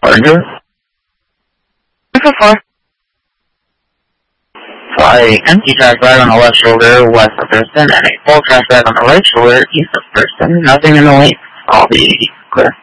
Roger. 244. Fly empty trash bag on the left shoulder, west of Thurston, and a full trash bag on the right shoulder, east of Thurston. Nothing in the lane. I'll be clear.